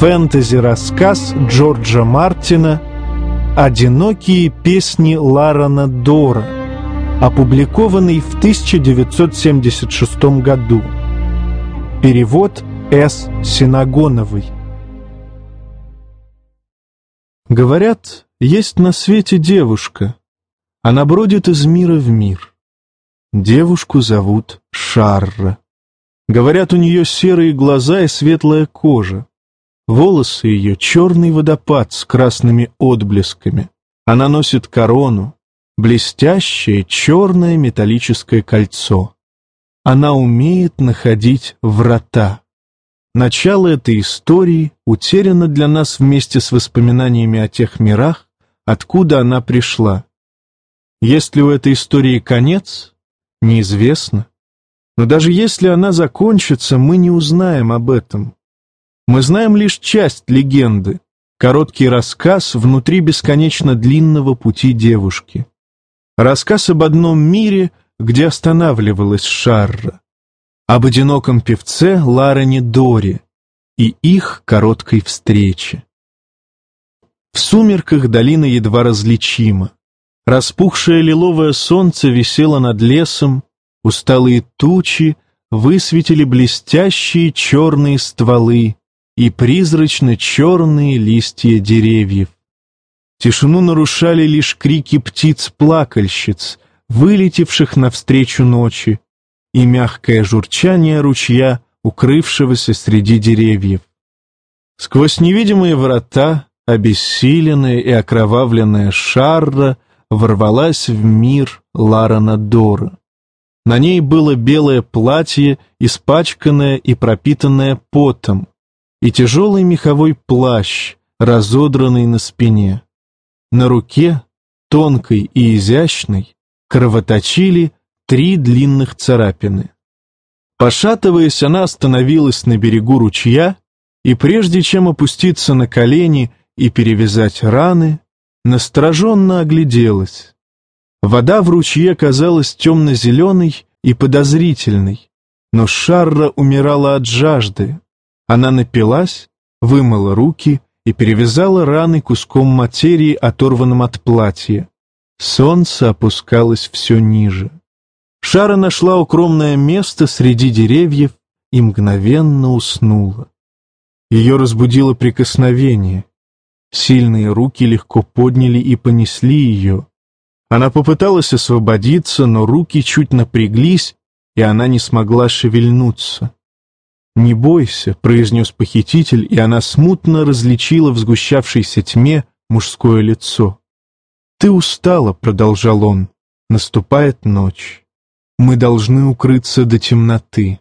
фэнтези-рассказ Джорджа Мартина «Одинокие песни Ларана Дора», опубликованный в 1976 году. Перевод С. Синагоновой. Говорят, есть на свете девушка. Она бродит из мира в мир. Девушку зовут Шарра. Говорят, у нее серые глаза и светлая кожа. Волосы ее — черный водопад с красными отблесками. Она носит корону, блестящее черное металлическое кольцо. Она умеет находить врата. Начало этой истории утеряно для нас вместе с воспоминаниями о тех мирах, откуда она пришла. Есть ли у этой истории конец? Неизвестно. Но даже если она закончится, мы не узнаем об этом. Мы знаем лишь часть легенды, короткий рассказ внутри бесконечно длинного пути девушки. Рассказ об одном мире, где останавливалась Шарра, об одиноком певце Ларане Доре и их короткой встрече. В сумерках долина едва различима. Распухшее лиловое солнце висело над лесом, усталые тучи высветили блестящие черные стволы и призрачно-черные листья деревьев. Тишину нарушали лишь крики птиц-плакальщиц, вылетевших навстречу ночи, и мягкое журчание ручья, укрывшегося среди деревьев. Сквозь невидимые врата, обессиленная и окровавленная Шарра ворвалась в мир Ларана Дора. На ней было белое платье, испачканное и пропитанное потом, и тяжелый меховой плащ, разодранный на спине. На руке, тонкой и изящной, кровоточили 3 длинных царапины. Пошатываясь, она остановилась на берегу ручья, и прежде чем опуститься на колени и перевязать раны, настороженно огляделась. Вода в ручье казалась темно-зеленой и подозрительной, но Шарра умирала от жажды. Она напилась, вымыла руки и перевязала раны куском материи, оторванным от платья. Солнце опускалось все ниже. Шарра нашла укромное место среди деревьев и мгновенно уснула. Ее разбудило прикосновение. Сильные руки легко подняли и понесли ее. Она попыталась освободиться, но руки чуть напряглись, и она не смогла шевельнуться. «Не бойся», — произнес похититель, и она смутно различила в сгущавшейся тьме мужское лицо. «Ты устала», — продолжал он, — «наступает ночь. Мы должны укрыться до темноты».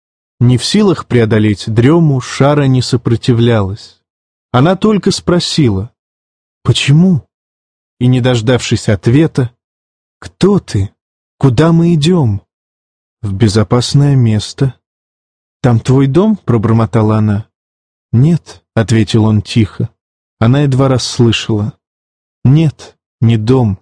Не в силах преодолеть дрему, Шарра не сопротивлялась. Она только спросила: «Почему?» И, не дождавшись ответа: «Кто ты? Куда мы идем?» «В безопасное место». «Там твой дом?» — пробормотала она. «Нет», — ответил он тихо. Она едва расслышала. «Нет, не дом.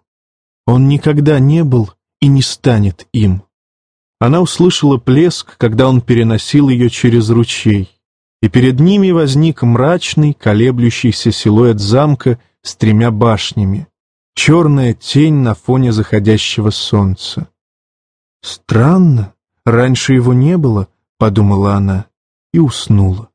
Он никогда не был и не станет им». Она услышала плеск, когда он переносил ее через ручей, и перед ними возник мрачный, колеблющийся силуэт замка с 3 башнями, черная тень на фоне заходящего солнца. «Странно, раньше его не было», — подумала она и уснула.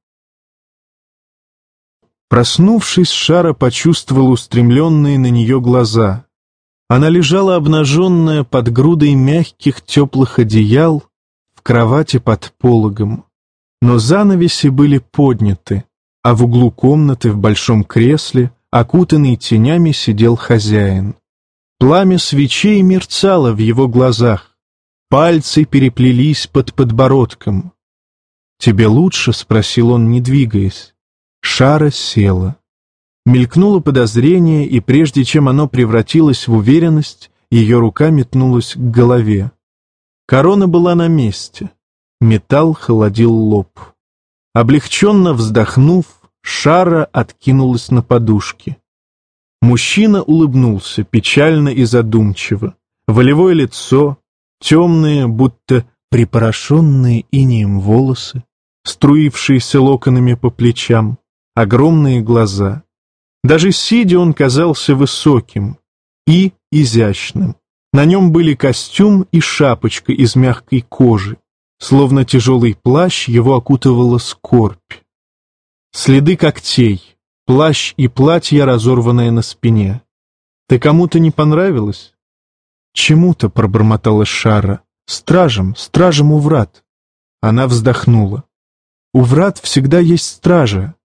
Проснувшись, Шарра почувствовала устремленные на нее глаза. Она лежала обнаженная под грудой мягких теплых одеял в кровати под пологом. Но занавеси были подняты, а в углу комнаты в большом кресле, окутанный тенями, сидел хозяин. Пламя свечей мерцало в его глазах, пальцы переплелись под подбородком. «Тебе лучше?» — спросил он, не двигаясь. Шарра села. Мелькнуло подозрение, и прежде чем оно превратилось в уверенность, ее рука метнулась к голове. Корона была на месте. Металл холодил лоб. Облегченно вздохнув, Шарра откинулась на подушки. Мужчина улыбнулся печально и задумчиво. Волевое лицо, темные, будто припорошенные инеем волосы, струившиеся локонами по плечам, огромные глаза. Даже сидя он казался высоким и изящным. На нем были костюм и шапочка из мягкой кожи. Словно тяжелый плащ его окутывала скорбь. Следы когтей, плащ и платье, разорванное на спине. «Ты кому-то не понравилась?» «Чему-то», — пробормотала Шарра. «Стражам у врат». Она вздохнула. «У врат всегда есть стража.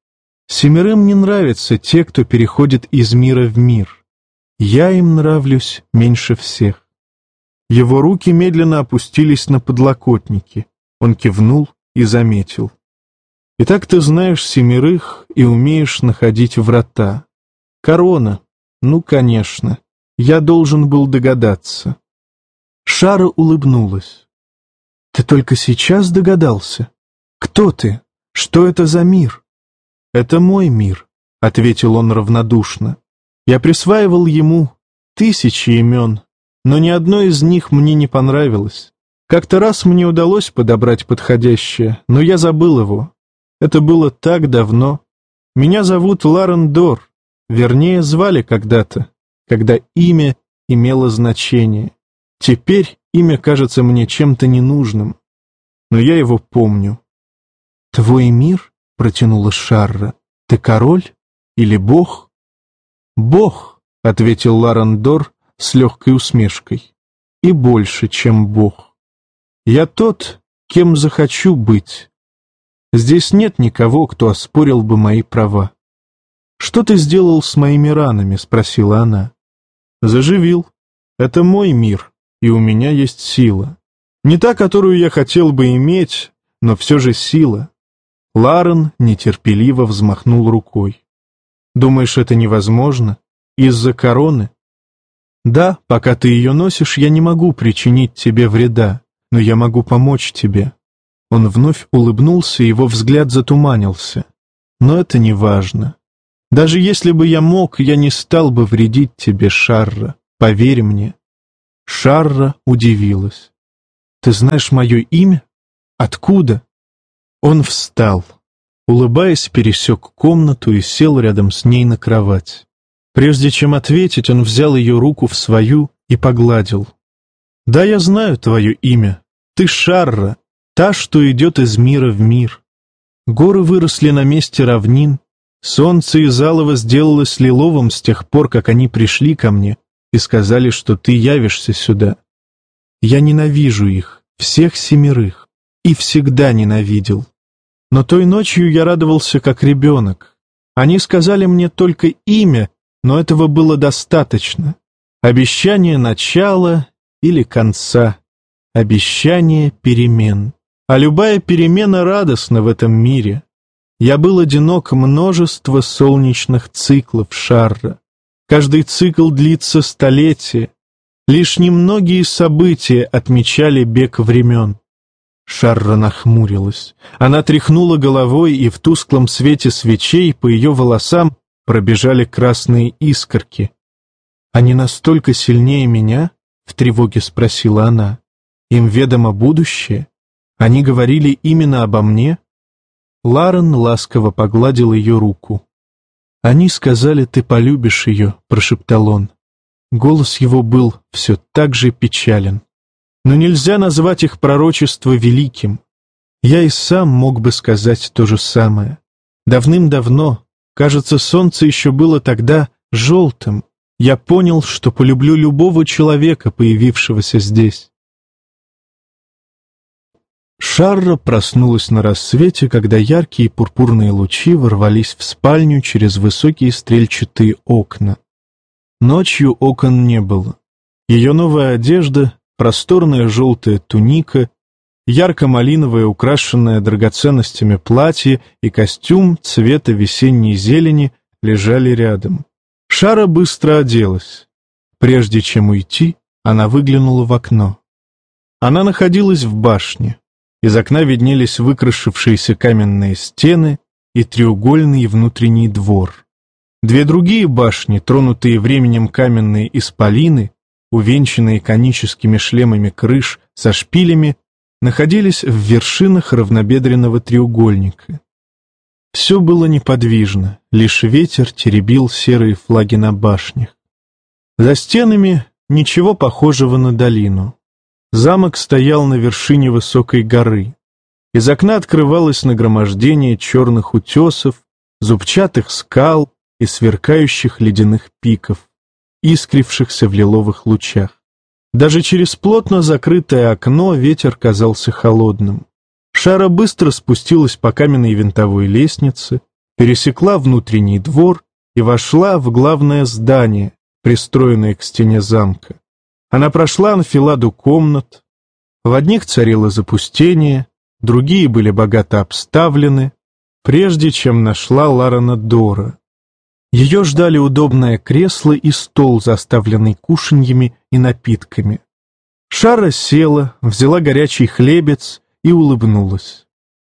7 не нравятся те, кто переходит из мира в мир. Я им нравлюсь меньше всех». Его руки медленно опустились на подлокотники. Он кивнул и заметил. «Итак, ты знаешь 7 и умеешь находить врата. Корона. Ну, конечно. Я должен был догадаться». Шарра улыбнулась. «Ты только сейчас догадался? Кто ты? Что это за мир?» «Это мой мир», — ответил он равнодушно. «Я присваивал ему 1000 имен, но ни одно из них мне не понравилось. Как-то раз мне удалось подобрать подходящее, но я забыл его. Это было так давно. Меня зовут Ларен Дор, вернее, звали когда-то, когда имя имело значение. Теперь имя кажется мне чем-то ненужным, но я его помню». «Твой мир?» — протянула Шарра. «Ты король или бог?» «Бог», — ответил Ларен Дор с легкой усмешкой. «И больше, чем бог. Я тот, кем захочу быть. Здесь нет никого, кто оспорил бы мои права». «Что ты сделал с моими ранами?» — спросила она. «Заживил. Это мой мир, и у меня есть сила. Не та, которую я хотел бы иметь, но все же сила». Ларен нетерпеливо взмахнул рукой. «Думаешь, это невозможно? Из-за короны?» «Да, пока ты ее носишь, я не могу причинить тебе вреда, но я могу помочь тебе». Он вновь улыбнулся, его взгляд затуманился. «Но это не важно. Даже если бы я мог, я не стал бы вредить тебе, Шарра, поверь мне». Шарра удивилась. «Ты знаешь мое имя? Откуда?» Он встал. Улыбаясь, пересек комнату и сел рядом с ней на кровать. Прежде чем ответить, он взял ее руку в свою и погладил. «Да, я знаю твое имя. Ты Шарра, та, что идет из мира в мир. Горы выросли на месте равнин, солнце из алого сделалось лиловым с тех пор, как они пришли ко мне и сказали, что ты явишься сюда. Я ненавижу их, всех 7, и всегда ненавидел. Но той ночью я радовался, как ребенок. Они сказали мне только имя, но этого было достаточно. Обещание начала или конца, обещание перемен. А любая перемена радостна в этом мире. Я был одинок множество солнечных циклов, Шарра. Каждый цикл длится столетия. Лишь немногие события отмечали бег времен». Шарра нахмурилась. Она тряхнула головой, и в тусклом свете свечей по ее волосам пробежали красные искорки. «Они настолько сильнее меня?» — в тревоге спросила она. «Им ведомо будущее? Они говорили именно обо мне?» Ларен ласково погладил ее руку. «Они сказали, ты полюбишь ее», — прошептал он. Голос его был все так же печален. «Но нельзя назвать их пророчество великим. Я и сам мог бы сказать то же самое. Давным-давно, кажется, солнце еще было тогда желтым. Я понял, что полюблю любого человека, появившегося здесь». Шарра проснулась на рассвете, когда яркие пурпурные лучи ворвались в спальню через высокие стрельчатые окна. Ночью окон не было. Ее новая одежда, просторная желтая туника, ярко-малиновое, украшенное драгоценностями платье и костюм цвета весенней зелени лежали рядом. Шарра быстро оделась. Прежде чем уйти, она выглянула в окно. Она находилась в башне. Из окна виднелись выкрашившиеся каменные стены и треугольный внутренний двор. 2 другие башни, тронутые временем каменные исполины, увенчанные коническими шлемами крыш со шпилями, находились в вершинах равнобедренного треугольника. Все было неподвижно, лишь ветер теребил серые флаги на башнях. За стенами ничего похожего на долину. Замок стоял на вершине высокой горы. Из окна открывалось нагромождение черных утесов, зубчатых скал и сверкающих ледяных пиков, искрившихся в лиловых лучах. Даже через плотно закрытое окно ветер казался холодным. Шара быстро спустилась по каменной винтовой лестнице, пересекла внутренний двор и вошла в главное здание, пристроенное к стене замка. Она прошла анфиладу комнат. В одних царило запустение, другие были богато обставлены, прежде чем нашла Ларена Дора. Ее ждали удобное кресло и стол, заставленный кушаньями и напитками. Шара села, взяла горячий хлебец и улыбнулась.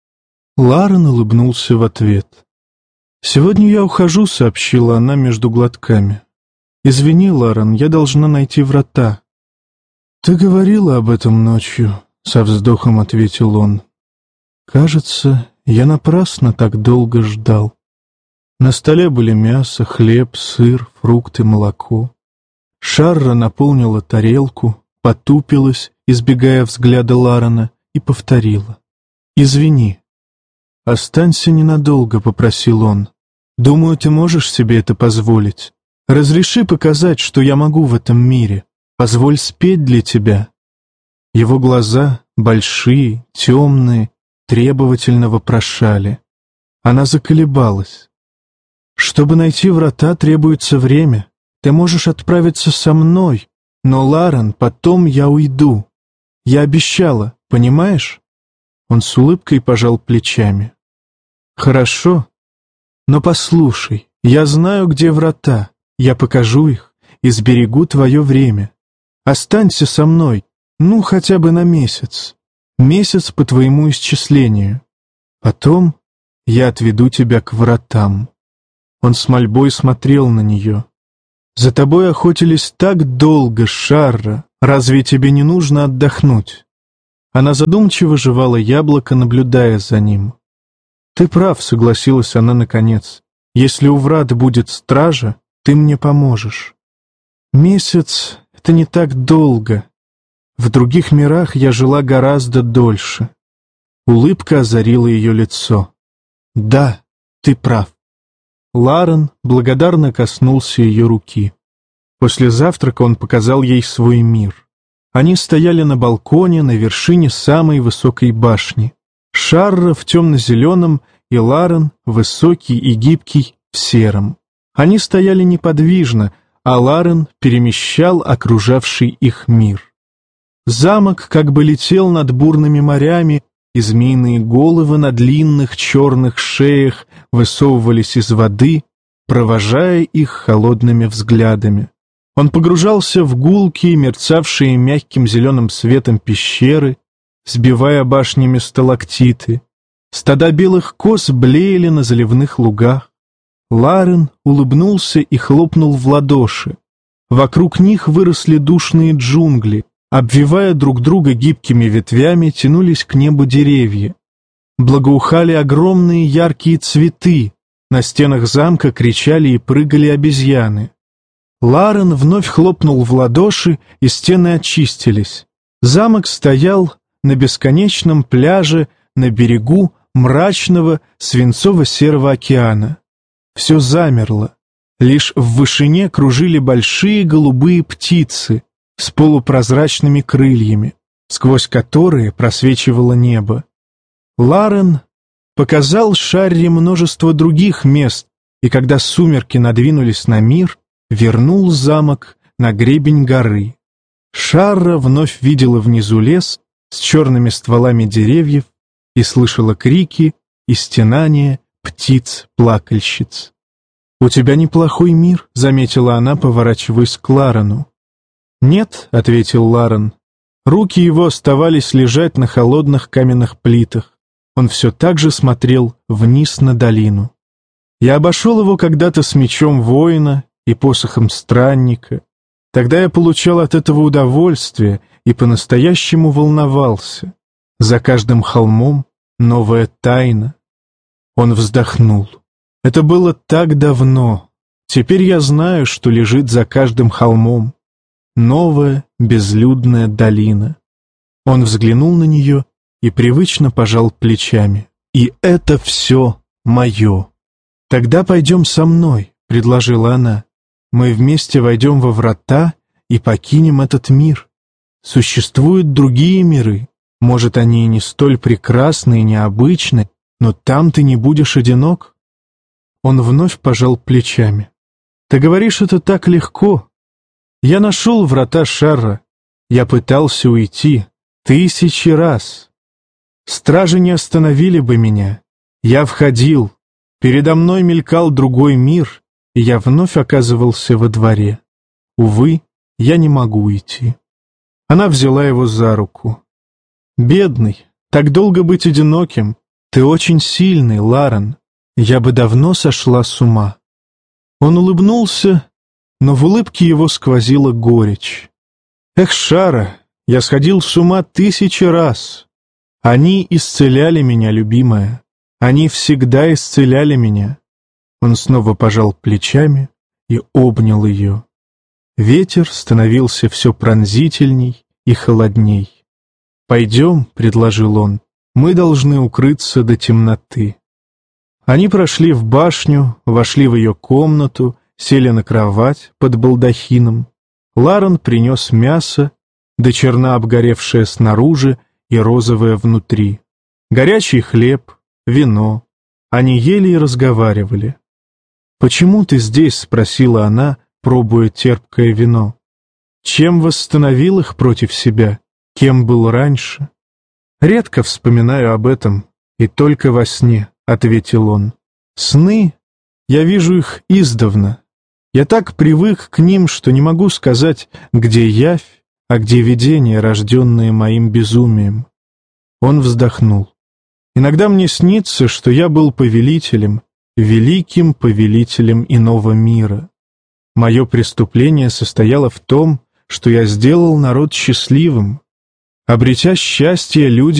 Ларен улыбнулся в ответ. «Сегодня я ухожу», — сообщила она между глотками. «Извини, Ларен, я должна найти врата». «Ты говорила об этом ночью», — со вздохом ответил он. «Кажется, я напрасно так долго ждал. На столе были мясо, хлеб, сыр, фрукты, молоко. Шарра наполнила тарелку, потупилась, избегая взгляда Ларена, и повторила. «Извини». «Останься ненадолго», — попросил он. «Думаю, ты можешь себе это позволить. Разреши показать, что я могу в этом мире. Позволь спеть для тебя». Его глаза, большие, темные, требовательно вопрошали. Она заколебалась. «Чтобы найти врата, требуется время. Ты можешь отправиться со мной, но, Ларен, потом я уйду. Я обещала, понимаешь?» Он с улыбкой пожал плечами. «Хорошо, но послушай, я знаю, где врата, я покажу их и сберегу твое время. Останься со мной, ну, хотя бы на месяц. Месяц по твоему исчислению. Потом я отведу тебя к вратам». Он с мольбой смотрел на нее. «За тобой охотились так долго, Шарра, разве тебе не нужно отдохнуть?» Она задумчиво жевала яблоко, наблюдая за ним. «Ты прав», — согласилась она наконец. «Если у врат будет стража, ты мне поможешь. Месяц — это не так долго. В других мирах я жила гораздо дольше». Улыбка озарила ее лицо. «Да, ты прав». Ларен благодарно коснулся ее руки. После завтрака он показал ей свой мир. Они стояли на балконе на вершине самой высокой башни. Шарра в темно-зеленом и Ларен, высокий и гибкий, в сером. Они стояли неподвижно, а Ларен перемещал окружавший их мир. Замок как бы летел над бурными морями, и змеиные головы на длинных черных шеях высовывались из воды, провожая их холодными взглядами. Он погружался в гулкие, мерцавшие мягким зеленым светом пещеры, сбивая башнями сталактиты. Стада белых коз блеяли на заливных лугах. Ларен улыбнулся и хлопнул в ладоши. Вокруг них выросли душные джунгли, обвивая друг друга гибкими ветвями, тянулись к небу деревья. Благоухали огромные яркие цветы, на стенах замка кричали и прыгали обезьяны. Ларен вновь хлопнул в ладоши, и стены очистились. Замок стоял на бесконечном пляже на берегу мрачного свинцово-серого океана. Все замерло. Лишь в вышине кружили большие голубые птицы с полупрозрачными крыльями, сквозь которые просвечивало небо. Ларен показал Шарре множество других мест, и когда сумерки надвинулись на мир, вернул замок на гребень горы. Шарра вновь видела внизу лес с черными стволами деревьев и слышала крики и стенания птиц-плакальщиц. «У тебя неплохой мир», — заметила она, поворачиваясь к Ларену. «Нет», — ответил Ларен. Руки его оставались лежать на холодных каменных плитах. Он все так же смотрел вниз на долину. «Я обошел его когда-то с мечом воина и посохом странника. Тогда я получал от этого удовольствие и по-настоящему волновался. За каждым холмом новая тайна. Он вздохнул. Это было так давно. Теперь я знаю, что лежит за каждым холмом. Новая безлюдная долина. Он взглянул на нее и привычно пожал плечами. И это все мое. «Тогда пойдем со мной», — предложила она. «Мы вместе войдем во врата и покинем этот мир. Существуют другие миры. Может, они и не столь прекрасны и необычны, но там ты не будешь одинок». Он вновь пожал плечами. «Ты говоришь это так легко. Я нашел врата Шарра. Я пытался уйти 1000 раз. Стражи не остановили бы меня. Я входил. Передо мной мелькал другой мир, и я вновь оказывался во дворе. Увы, я не могу уйти». Она взяла его за руку. «Бедный, так долго быть одиноким. Ты очень сильный, Ларен. Я бы давно сошла с ума». Он улыбнулся, но в улыбке его сквозила горечь. «Эх, Шара, я сходил с ума 1000 раз. Они исцеляли меня, любимая. Они всегда исцеляли меня». Он снова пожал плечами и обнял ее. Ветер становился все пронзительней и холодней. «Пойдем», — предложил он, — «мы должны укрыться до темноты». Они прошли в башню, вошли в ее комнату, сели на кровать под балдахином. Ларен принес мясо, до черна обгоревшее снаружи и розовое внутри, горячий хлеб, вино. Они ели и разговаривали. «Почему ты здесь?» — спросила она, пробуя терпкое вино. «Чем восстановил их против себя? Кем был раньше?» «Редко вспоминаю об этом, и только во сне», — ответил он. «Сны, я вижу их издавна. Я так привык к ним, что не могу сказать, где явь, а где видение, рожденное моим безумием». Он вздохнул. «Иногда мне снится, что я был повелителем, великим повелителем иного мира. Мое преступление состояло в том, что я сделал народ счастливым. Обретя счастье, люди